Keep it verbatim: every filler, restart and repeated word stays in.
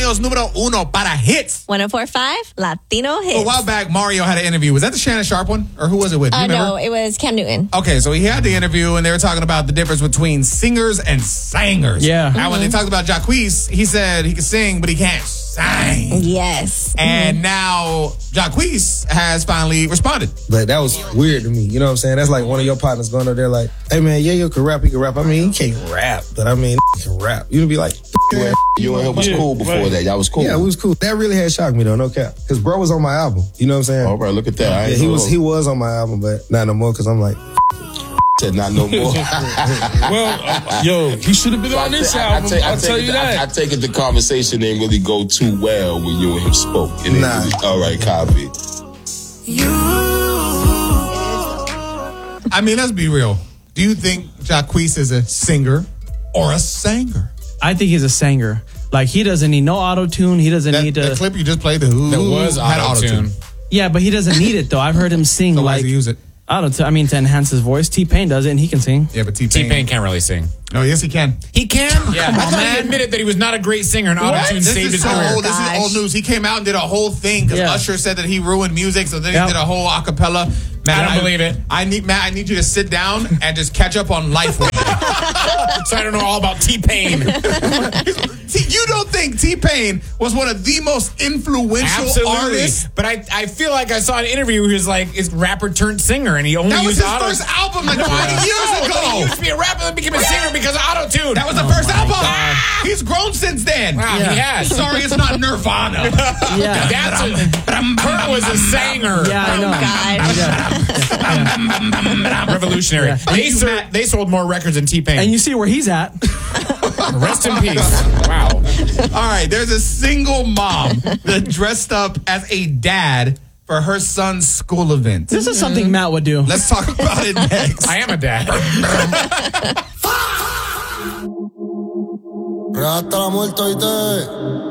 Antonio's número uno para hits. one oh four point five Latino Hits. A while back, Mario had an interview. Was that the Shannon Sharp one? Or who was it with? Do you Uh, remember? no, it was Cam Newton. Okay, so he had the interview, and they were talking about the difference between singers and singers. Yeah. And Mm-hmm. when they talked about Jacquees, he said he could sing, but he can't sing. Yes. And now Jacquees has finally responded. But that was weird to me. You know what I'm saying? That's like one of your partners going up there like, hey, man, yeah, you can rap, he can rap. I mean, he can't rap, but I mean, he can rap. You'd be like, You and, you and him was Yeah, cool before right. that. Y'all was cool. yeah, we was cool. That really had shocked me, though, no cap. Because bro was on my album. You know what I'm saying? All right, look at that. I Yeah, ain't he know. was he was on my album, but not no more because I'm like, said not no more. Well, uh, yo, he should have been on this I, I, album. I take, I I'll take tell it, you I, I that. take it the conversation didn't really go too well when you and him spoke. It didn't Nah. really- all right, copy. I mean, let's be real. Do you think Jacquees is a singer or a singer? I think he's a singer. Like, he doesn't need no auto-tune. He doesn't That, need to... the clip you just played, the who There was had auto-tune. Yeah, but he doesn't need it, though. I've heard him sing, So why like... does he use it? Auto-tune. I mean, to enhance his voice. T-Pain does it, and he can sing. Yeah, but T-Pain. T-Pain can't really sing. Oh, yes, he can. He can? Yeah. I thought he admitted that he was not a great singer and auto-tune This saved is his so career. old. This is Gosh. old news. He came out and did a whole thing because Yeah. Usher said that he ruined music. So then Yep. he did a whole acapella. Man, I don't believe it. I need Matt. I need you to sit down and just catch up on life. With me. So I don't know all about T-Pain. See, you don't think T-Pain was one of the most influential Absolutely. artists? But I, I feel like I saw an interview where he was like, is rapper turned singer, and he only That was used his auto. first album like No, I twenty know, years but ago. He used to be a rapper and became a singer because of auto-tune. That was the first album. He's grown since then. Wow, he has. Sorry, it's not Nirvana. Yeah. That's a, Kurt was a singer. Yeah, I know. Gosh. Revolutionary. Yeah. They, ser- they sold more records than T-Pain. And you see where he's at. Rest in peace. Wow. All right, there's a single mom that dressed up as a dad for her son's school event. This is something Matt would do. Let's talk about it next. I am a dad. hasta la muerte, oíste.